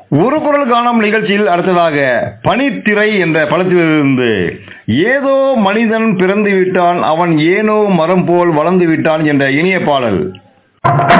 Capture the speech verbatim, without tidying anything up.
ஒரு குரல் காணும் நிகழ்ச்சியில் அடுத்ததாக பனித்திரை என்ற படத்திலிருந்து ஏதோ மனிதன் பிறந்து விட்டான் அவன் ஏனோ மரம் போல் வளர்ந்து விட்டான் என்ற இனிய பாடல்.